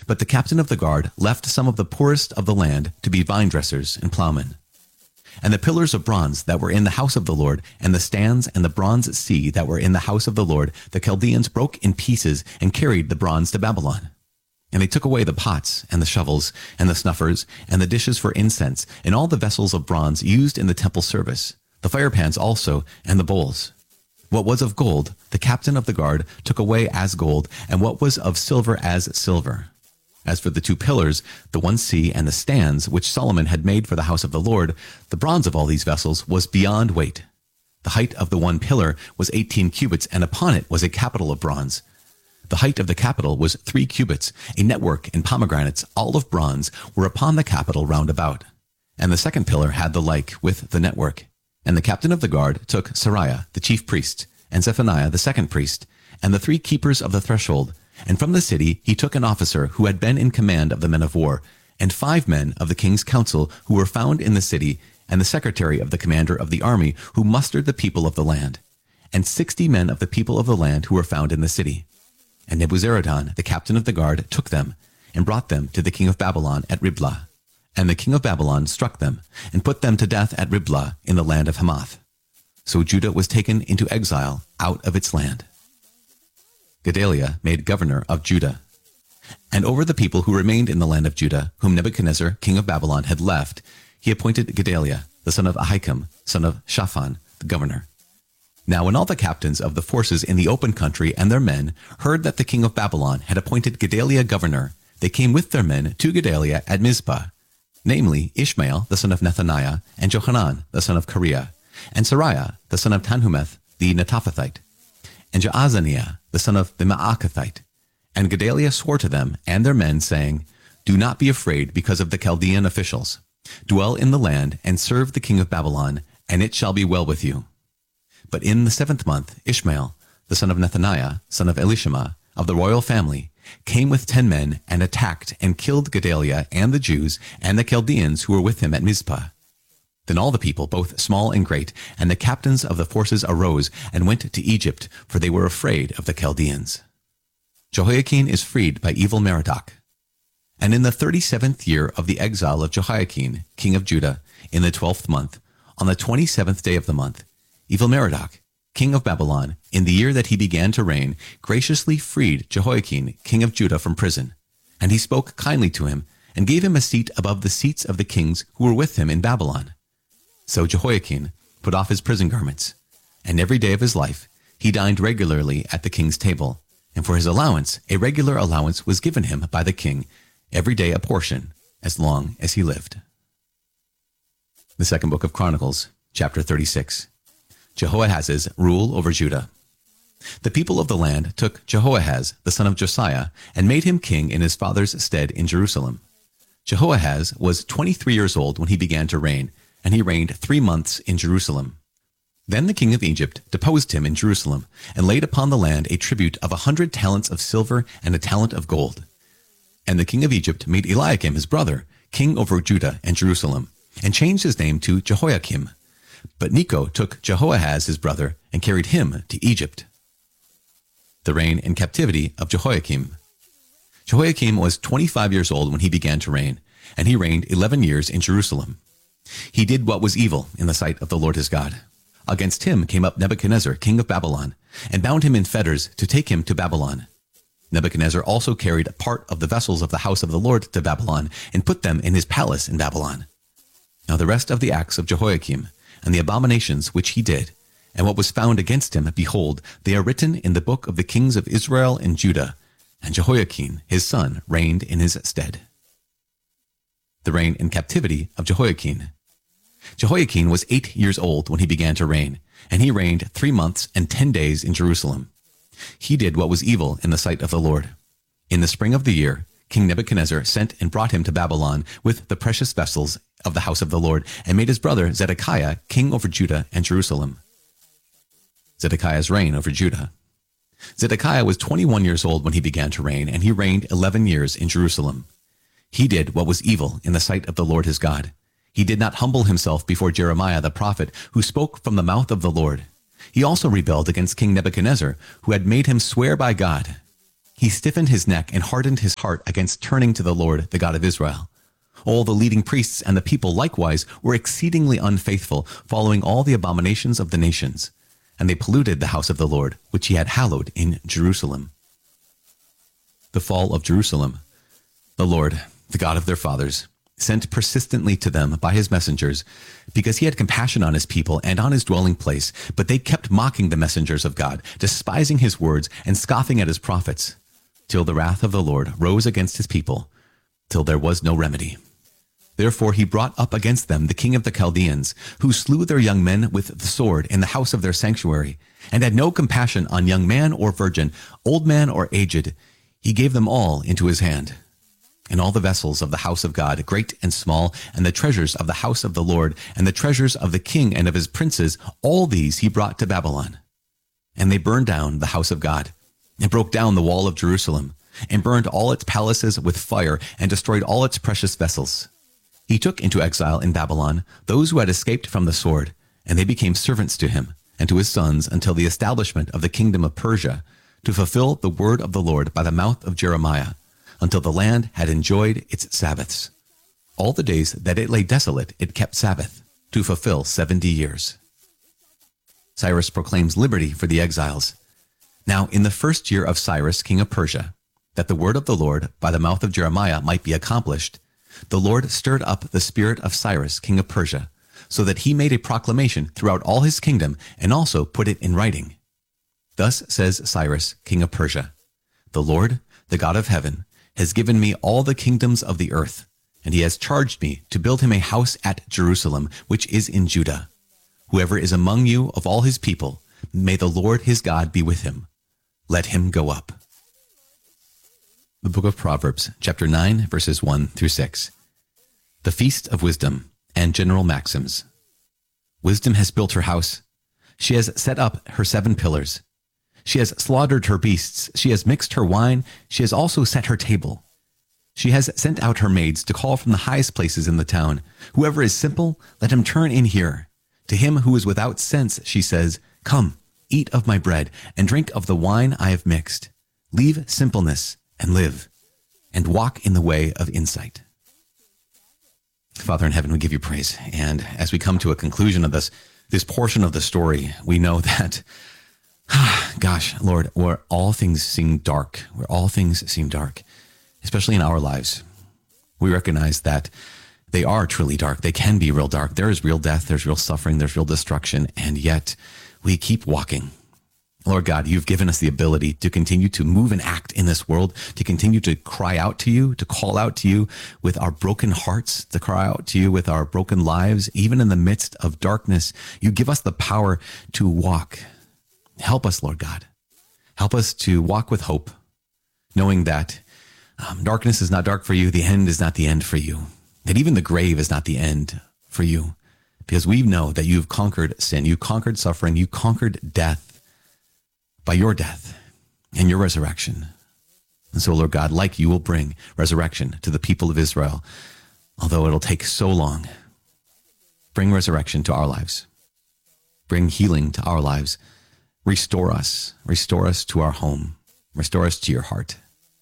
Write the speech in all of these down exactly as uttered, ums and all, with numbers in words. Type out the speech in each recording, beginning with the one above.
But the captain of the guard left some of the poorest of the land to be vine dressers and plowmen. And the pillars of bronze that were in the house of the Lord, and the stands and the bronze sea that were in the house of the Lord, the Chaldeans broke in pieces and carried the bronze to Babylon. And they took away the pots and the shovels and the snuffers and the dishes for incense and all the vessels of bronze used in the temple service, the firepans also and the bowls. What was of gold, the captain of the guard took away as gold, and what was of silver as silver. As for the two pillars, the one sea and the stands which Solomon had made for the house of the Lord, the bronze of all these vessels was beyond weight. The height of the one pillar was eighteen cubits, and upon it was a capital of bronze. The height of the capital was three cubits. A network and pomegranates, all of bronze, were upon the capital round about. And the second pillar had the like with the network. And the captain of the guard took Sariah, the chief priest, and Zephaniah, the second priest, and the three keepers of the threshold. And from the city he took an officer who had been in command of the men of war, and five men of the king's council who were found in the city, and the secretary of the commander of the army who mustered the people of the land, and sixty men of the people of the land who were found in the city. And Nebuzaradan, the captain of the guard, took them, and brought them to the king of Babylon at Riblah. And the king of Babylon struck them, and put them to death at Riblah in the land of Hamath. So Judah was taken into exile out of its land. Gedaliah made governor of Judah. And over the people who remained in the land of Judah, whom Nebuchadnezzar, king of Babylon, had left, he appointed Gedaliah, the son of Ahikam, son of Shaphan, the governor. Now when all the captains of the forces in the open country and their men heard that the king of Babylon had appointed Gedaliah governor, they came with their men to Gedaliah at Mizpah, namely Ishmael, the son of Nethaniah, and Johanan, the son of Kareah, and Sariah, the son of Tanhumeth, the Netophathite, and Jaazaniah, the son of the Maacathite. And Gedaliah swore to them and their men, saying, Do not be afraid because of the Chaldean officials. Dwell in the land and serve the king of Babylon, and it shall be well with you. But in the seventh month, Ishmael, the son of Nethaniah, son of Elishama, of the royal family, came with ten men and attacked and killed Gedaliah and the Jews and the Chaldeans who were with him at Mizpah. Then all the people, both small and great, and the captains of the forces arose and went to Egypt, for they were afraid of the Chaldeans. Jehoiachin is freed by Evil-Merodach. And in the thirty-seventh year of the exile of Jehoiachin, king of Judah, in the twelfth month, on the twenty-seventh day of the month, Evil-Merodach, king of Babylon, in the year that he began to reign, graciously freed Jehoiachin, king of Judah, from prison. And he spoke kindly to him, and gave him a seat above the seats of the kings who were with him in Babylon. So Jehoiachin put off his prison garments, and every day of his life he dined regularly at the king's table, and for his allowance a regular allowance was given him by the king, every day a portion, as long as he lived. The second book of Chronicles, chapter thirty-six. Jehoahaz's rule over Judah. The people of the land took Jehoahaz, the son of Josiah, and made him king in his father's stead in Jerusalem. Jehoahaz was twenty-three years old when he began to reign, and he reigned three months in Jerusalem. Then the king of Egypt deposed him in Jerusalem, and laid upon the land a tribute of a hundred talents of silver and a talent of gold. And the king of Egypt made Eliakim his brother king over Judah and Jerusalem, and changed his name to Jehoiakim. But Necho took Jehoahaz his brother, and carried him to Egypt. The reign and captivity of Jehoiakim. Jehoiakim was twenty-five years old when he began to reign, and he reigned eleven years in Jerusalem. He did what was evil in the sight of the Lord his God. Against him came up Nebuchadnezzar, king of Babylon, and bound him in fetters to take him to Babylon. Nebuchadnezzar also carried a part of the vessels of the house of the Lord to Babylon, and put them in his palace in Babylon. Now the rest of the acts of Jehoiakim, and the abominations which he did, and what was found against him, behold, they are written in the book of the kings of Israel and Judah, and Jehoiachin his son reigned in his stead. The reign and captivity of Jehoiachin. Jehoiachin was eight years old when he began to reign, and he reigned three months and ten days in Jerusalem. He did what was evil in the sight of the Lord. In the spring of the year, King Nebuchadnezzar sent and brought him to Babylon with the precious vessels of the house of the Lord, and made his brother Zedekiah king over Judah and Jerusalem. Zedekiah's reign over Judah. Zedekiah was twenty-one years old when he began to reign, and he reigned eleven years in Jerusalem. He did what was evil in the sight of the Lord his God. He did not humble himself before Jeremiah the prophet, who spoke from the mouth of the Lord. He also rebelled against King Nebuchadnezzar, who had made him swear by God. He stiffened his neck and hardened his heart against turning to the Lord, the God of Israel. All the leading priests and the people likewise were exceedingly unfaithful, following all the abominations of the nations. And they polluted the house of the Lord, which he had hallowed in Jerusalem. The fall of Jerusalem. The Lord, the God of their fathers, sent persistently to them by his messengers, because he had compassion on his people and on his dwelling place. But they kept mocking the messengers of God, despising his words and scoffing at his prophets, till the wrath of the Lord rose against his people, till there was no remedy. Therefore he brought up against them the king of the Chaldeans, who slew their young men with the sword in the house of their sanctuary, and had no compassion on young man or virgin, old man or aged. He gave them all into his hand. And all the vessels of the house of God, great and small, and the treasures of the house of the Lord, and the treasures of the king and of his princes, all these he brought to Babylon. And they burned down the house of God, and broke down the wall of Jerusalem, and burned all its palaces with fire, and destroyed all its precious vessels. He took into exile in Babylon those who had escaped from the sword, and they became servants to him and to his sons until the establishment of the kingdom of Persia, to fulfill the word of the Lord by the mouth of Jeremiah, until the land had enjoyed its Sabbaths. All the days that it lay desolate, it kept Sabbath, to fulfill seventy years. Cyrus proclaims liberty for the exiles. Now in the first year of Cyrus, king of Persia, that the word of the Lord by the mouth of Jeremiah might be accomplished, the Lord stirred up the spirit of Cyrus, king of Persia, so that he made a proclamation throughout all his kingdom and also put it in writing. Thus says Cyrus, king of Persia, the Lord, the God of heaven, has given me all the kingdoms of the earth, and he has charged me to build him a house at Jerusalem, which is in Judah. Whoever is among you of all his people, may the Lord his God be with him. Let him go up. The book of Proverbs, chapter nine, verses one through six. The feast of wisdom and general maxims. Wisdom has built her house. She has set up her seven pillars. She has slaughtered her beasts. She has mixed her wine. She has also set her table. She has sent out her maids to call from the highest places in the town. Whoever is simple, let him turn in here. To him who is without sense, she says, come, eat of my bread and drink of the wine I have mixed. Leave simpleness and live, and walk in the way of insight. Father in heaven, we give you praise. And as we come to a conclusion of this, this portion of the story, we know that, gosh, Lord, where all things seem dark, where all things seem dark, especially in our lives, we recognize that they are truly dark. They can be real dark. There is real death. There's real suffering. There's real destruction. And yet we keep walking. Lord God, you've given us the ability to continue to move and act in this world, to continue to cry out to you, to call out to you with our broken hearts, to cry out to you with our broken lives, even in the midst of darkness. You give us the power to walk. Help us, Lord God. Help us to walk with hope, knowing that um, darkness is not dark for you. The end is not the end for you. That even the grave is not the end for you, because we know that you've conquered sin. You conquered suffering. You conquered death by your death and your resurrection. And so, Lord God, like you will bring resurrection to the people of Israel, although it'll take so long. Bring resurrection to our lives. Bring healing to our lives. Restore us. Restore us to our home. Restore us to your heart.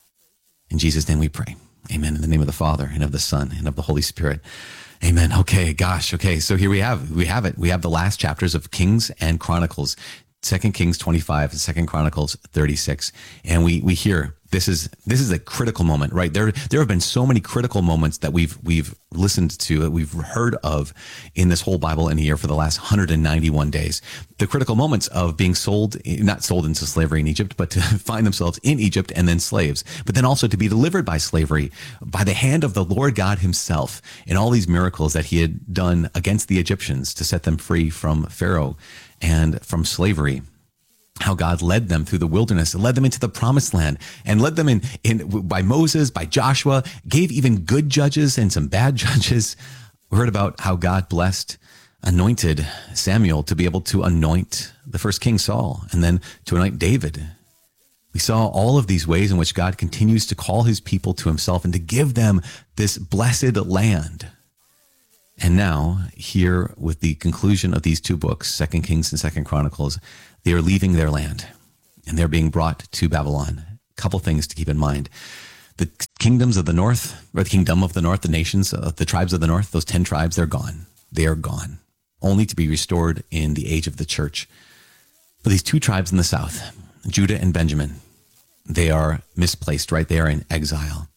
In Jesus' name we pray. Amen. In the name of the Father and of the Son and of the Holy Spirit. Amen. Okay, gosh. Okay, so here we have, we have it. We have the last chapters of Kings and Chronicles. Second Kings twenty-five and Second Chronicles thirty-six. And we we hear this is this is a critical moment, right? There there have been so many critical moments that we've we've listened to, that we've heard of in this whole Bible in a year for the last one hundred ninety-one days. The critical moments of being sold, not sold into slavery in Egypt, but to find themselves in Egypt and then slaves, but then also to be delivered by slavery by the hand of the Lord God himself, and all these miracles that he had done against the Egyptians to set them free from Pharaoh and from slavery. How God led them through the wilderness, led them into the promised land, and led them in, in by Moses, by Joshua, gave even good judges and some bad judges. We heard about how God blessed, anointed Samuel to be able to anoint the first king Saul, and then to anoint David. We saw all of these ways in which God continues to call his people to himself and to give them this blessed land. And now, here with the conclusion of these two books, Second Kings and Second Chronicles, they are leaving their land, and they're being brought to Babylon couple things to keep in mind. The kingdoms of the north, or the kingdom of the north, the nations, uh, the tribes of the north, those ten tribes, they're gone. They are gone, only to be restored in the age of the church. But these two tribes in the south, Judah and Benjamin, they are misplaced, right? They are in exile.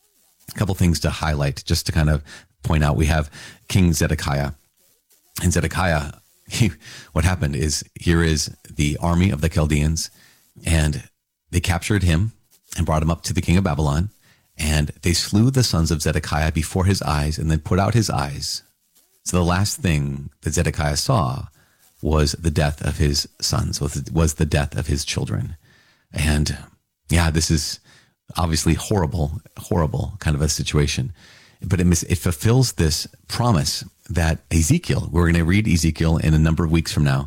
A couple things to highlight, just to kind of point out. We have King Zedekiah. And Zedekiah, he, what happened is, here is the army of the Chaldeans, and they captured him and brought him up to the king of Babylon, and they slew the sons of Zedekiah before his eyes and then put out his eyes. So the last thing that Zedekiah saw was the death of his sons, was the death of his children. And yeah, this is obviously horrible, horrible kind of a situation. But it, mis- it fulfills this promise that Ezekiel, we're going to read Ezekiel in a number of weeks from now,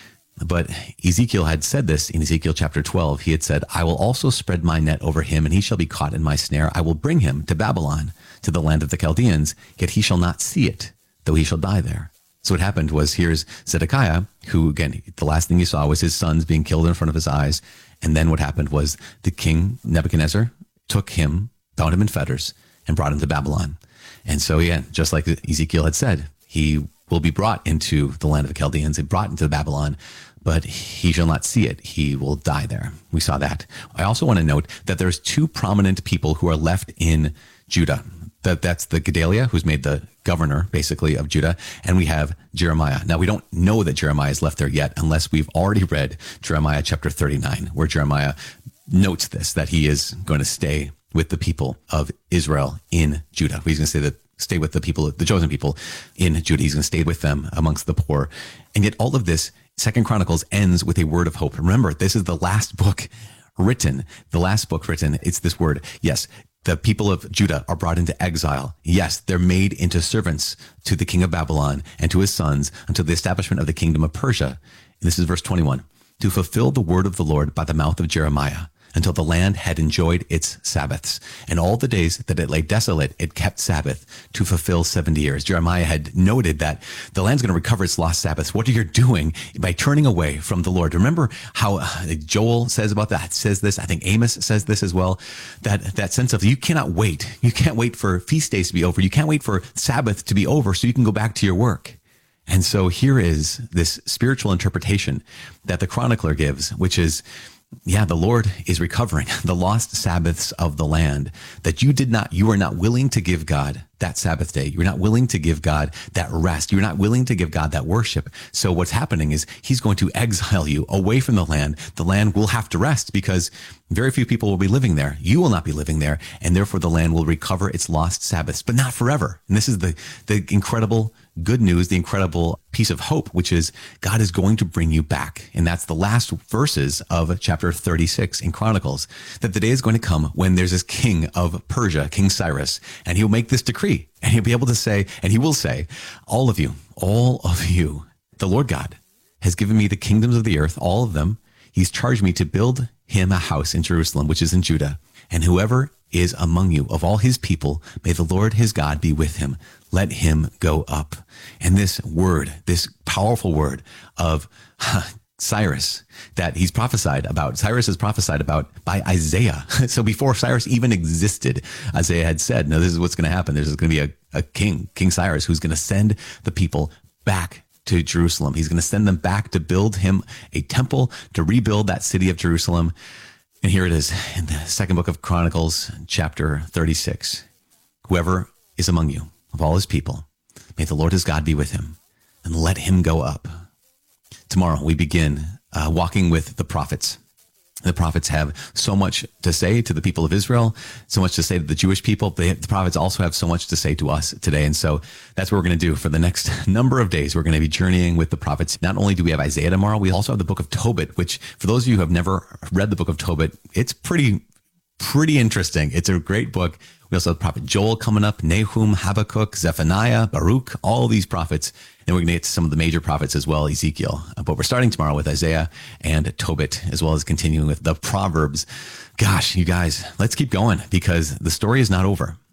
but Ezekiel had said this in Ezekiel chapter twelve. He had said, I will also spread my net over him, and he shall be caught in my snare. I will bring him to Babylon, to the land of the Chaldeans, yet he shall not see it, though he shall die there. So what happened was, here's Zedekiah, who, again, the last thing he saw was his sons being killed in front of his eyes. And then what happened was the king Nebuchadnezzar took him, bound him in fetters, and brought him to Babylon. And so, yeah, just like Ezekiel had said, he will be brought into the land of the Chaldeans and brought into Babylon, but he shall not see it. He will die there. We saw that. I also want to note that there's two prominent people who are left in Judah. That that's the Gedaliah, who's made the governor, basically, of Judah, and we have Jeremiah. Now, we don't know that Jeremiah is left there yet, unless we've already read Jeremiah chapter thirty-nine, where Jeremiah notes this, that he is going to stay with the people of Israel in Judah. He's going to say that stay with the people, the chosen people in Judah. He's going to stay with them amongst the poor. And yet all of this, Second Chronicles ends with a word of hope. Remember, this is the last book written, the last book written. It's this word. Yes, the people of Judah are brought into exile. Yes, they're made into servants to the king of Babylon and to his sons until the establishment of the kingdom of Persia. And this is verse twenty-one. To fulfill the word of the Lord by the mouth of Jeremiah, until the land had enjoyed its Sabbaths. And all the days that it lay desolate, it kept Sabbath to fulfill seventy years. Jeremiah had noted that the land's going to recover its lost Sabbaths. What are you doing by turning away from the Lord? Remember how Joel says about that, says this, I think Amos says this as well, that, that sense of you cannot wait. You can't wait for feast days to be over. You can't wait for Sabbath to be over so you can go back to your work. And so here is this spiritual interpretation that the chronicler gives, which is, yeah, the Lord is recovering the lost Sabbaths of the land that you did not, you are not willing to give God that Sabbath day. You're not willing to give God that rest. You're not willing to give God that worship. So what's happening is he's going to exile you away from the land. The land will have to rest because very few people will be living there. You will not be living there. And therefore the land will recover its lost Sabbaths, but not forever. And this is the, the incredible good news, the incredible piece of hope, which is God is going to bring you back. And that's the last verses of chapter thirty-six in Chronicles, that the day is going to come when there's this king of Persia, King Cyrus, and he'll make this decree and he'll be able to say, and he will say, all of you, all of you, the Lord God has given me the kingdoms of the earth, all of them. He's charged me to build him a house in Jerusalem, which is in Judah. And whoever is among you of all his people, may the Lord his God be with him. Let him go up. And this word, this powerful word of huh, Cyrus that he's prophesied about, Cyrus is prophesied about by Isaiah. So before Cyrus even existed, Isaiah had said, no, this is what's going to happen. There's going to be a, a king, King Cyrus, who's going to send the people back to Jerusalem. He's going to send them back to build him a temple, to rebuild that city of Jerusalem. And here it is in the second book of Chronicles, chapter thirty-six. Whoever is among you of all his people, may the Lord his God be with him, and let him go up. Tomorrow we begin uh, walking with the prophets. The prophets have so much to say to the people of Israel, so much to say to the Jewish people. They, the prophets also have so much to say to us today. And so that's what we're going to do for the next number of days. We're going to be journeying with the prophets. Not only do we have Isaiah tomorrow, we also have the book of Tobit, which for those of you who have never read the book of Tobit, it's pretty, pretty interesting. It's a great book. We also have Prophet Joel coming up, Nahum, Habakkuk, Zephaniah, Baruch, all these prophets. And we're going to get to some of the major prophets as well, Ezekiel. But we're starting tomorrow with Isaiah and Tobit, as well as continuing with the Proverbs. Gosh, you guys, let's keep going because the story is not over.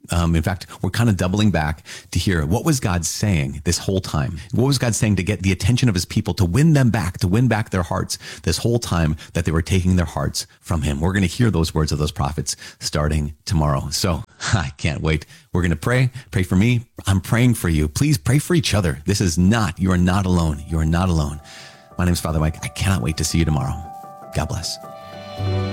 Um, in fact, we're kind of doubling back to hear what was God saying this whole time? What was God saying to get the attention of his people, to win them back, to win back their hearts this whole time that they were taking their hearts from him? We're going to hear those words of those prophets starting tomorrow. So I can't wait. We're going to pray. Pray for me. I'm praying for you. Please pray for each other. This is not, you are not alone. You are not alone. My name is Father Mike. I cannot wait to see you tomorrow. God bless.